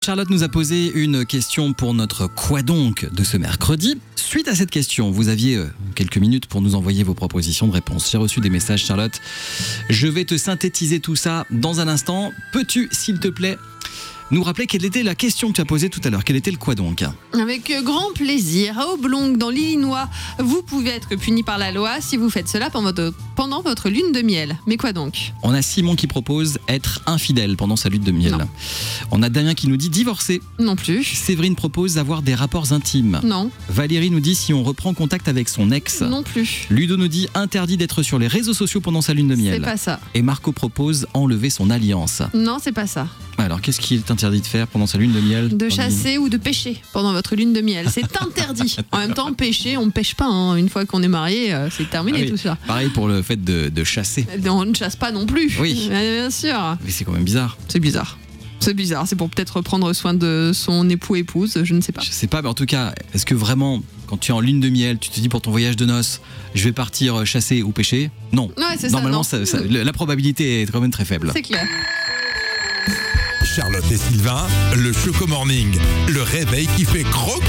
Charlotte nous a posé une question pour notre Quoi donc de ce mercredi. Suite à cette question, vous aviez quelques minutes pour nous envoyer vos propositions de réponse. J'ai reçu des messages, Charlotte. Je vais te synthétiser tout ça dans un instant. Peux-tu, s'il te plaît, nous rappeler quelle était la question que tu as posée tout à l'heure? Quel était le quoi donc? Avec grand plaisir. À Oblong, dans l'Illinois, vous pouvez être puni par la loi si vous faites cela pendant votre lune de miel. Mais quoi donc? On a Simon qui propose être infidèle pendant sa lune de miel. Non. On a Damien qui nous dit divorcer. Non plus. Séverine propose avoir des rapports intimes. Non. Valérie nous dit si on reprend contact avec son ex. Non plus. Ludo nous dit interdit d'être sur les réseaux sociaux pendant sa lune de miel. C'est pas ça. Et Marco propose enlever son alliance. Non, c'est pas ça. Alors, qu'est-ce qu'il est interdit de faire pendant sa lune de miel? De chasser ou de pêcher pendant votre lune de miel. C'est interdit. En même temps, pêcher, on ne pêche pas. Hein. Une fois qu'on est marié, c'est terminé Ah oui. tout ça. Pareil pour le fait de chasser. On ne chasse pas non plus. Oui. Bien sûr. Mais c'est quand même bizarre. C'est bizarre. C'est bizarre. C'est pour peut-être prendre soin de son époux-épouse. Je ne sais pas. Je sais pas, mais en tout cas, est-ce que vraiment, quand tu es en lune de miel, tu te dis pour ton voyage de noces, je vais partir chasser ou pêcher? Non. Ouais, c'est Normalement, ça. la probabilité est quand même très faible. C'est clair. Charlotte et Sylvain, le Choco Morning, le réveil qui fait croque.